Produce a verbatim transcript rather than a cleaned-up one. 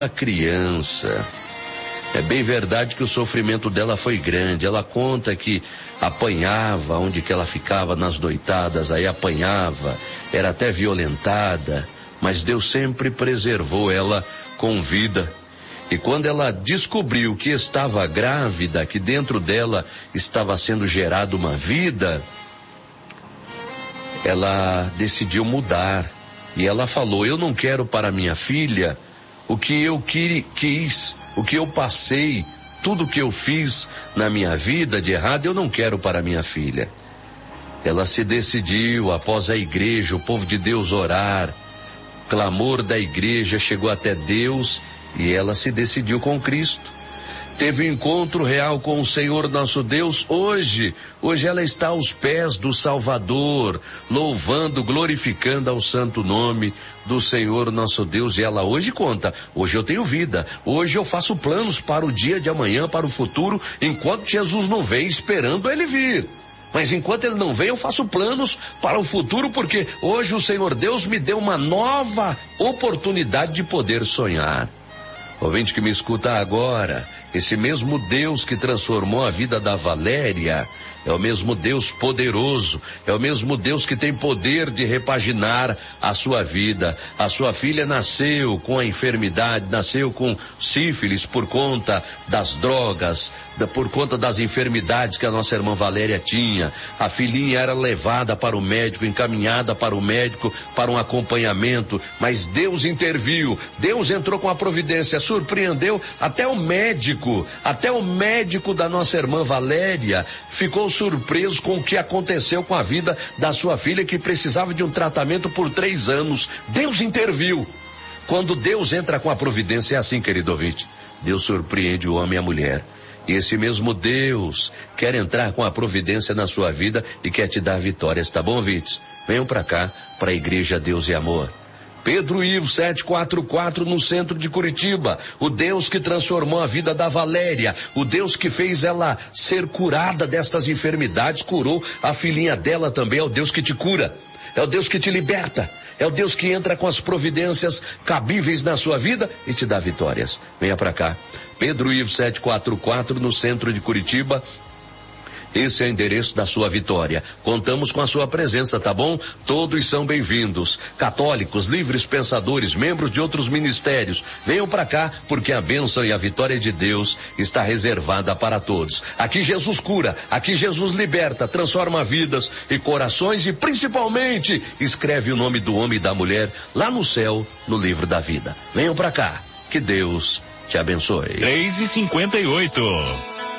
A criança. É bem verdade que o sofrimento dela foi grande. Ela conta que apanhava onde que ela ficava nas noitadas, aí apanhava, era até violentada, mas Deus sempre preservou ela com vida. E quando ela descobriu que estava grávida, que dentro dela estava sendo gerada uma vida, ela decidiu mudar. E ela falou: eu não quero para minha filha o que eu quis, o que eu passei, tudo que eu fiz na minha vida de errado, eu não quero para minha filha. Ela se decidiu, após a igreja, o povo de Deus orar, o clamor da igreja chegou até Deus e ela se decidiu com Cristo. Teve um encontro real com o Senhor nosso Deus. Hoje, hoje ela está aos pés do Salvador, louvando, glorificando ao santo nome do Senhor nosso Deus. E ela hoje conta: hoje eu tenho vida, hoje eu faço planos para o dia de amanhã, para o futuro, enquanto Jesus não vem, esperando ele vir. Mas enquanto ele não vem, eu faço planos para o futuro, porque hoje o Senhor Deus me deu uma nova oportunidade de poder sonhar. Ouvinte que me escuta agora, esse mesmo Deus que transformou a vida da Valéria é o mesmo Deus poderoso, é o mesmo Deus que tem poder de repaginar a sua vida. A sua filha nasceu com a enfermidade, nasceu com sífilis por conta das drogas, da, por conta das enfermidades que a nossa irmã Valéria tinha. A filhinha era levada para o médico, encaminhada para o médico, para um acompanhamento, mas Deus interviu, Deus entrou com a providência, surpreendeu até o médico, até o médico da nossa irmã Valéria ficou surpreso com o que aconteceu com a vida da sua filha, que precisava de um tratamento por três anos. Deus interviu. Quando Deus entra com a providência, é assim, querido ouvinte. Deus surpreende o homem e a mulher. E esse mesmo Deus quer entrar com a providência na sua vida e quer te dar vitórias, tá bom, ouvintes? Venham para cá, para a Igreja Deus e Amor. Pedro Ivo setecentos e quarenta e quatro, no centro de Curitiba. O Deus que transformou a vida da Valéria, o Deus que fez ela ser curada destas enfermidades, curou a filhinha dela também. É o Deus que te cura, é o Deus que te liberta, é o Deus que entra com as providências cabíveis na sua vida e te dá vitórias. Venha pra cá. Pedro Ivo setecentos e quarenta e quatro, no centro de Curitiba. Esse é o endereço da sua vitória. Contamos com a sua presença, tá bom? Todos são bem-vindos. Católicos, livres pensadores, membros de outros ministérios, venham para cá, porque a bênção e a vitória de Deus está reservada para todos. Aqui Jesus cura, aqui Jesus liberta, transforma vidas e corações e principalmente escreve o nome do homem e da mulher lá no céu, no livro da vida. Venham para cá. Que Deus te abençoe. três e cinquenta e oito.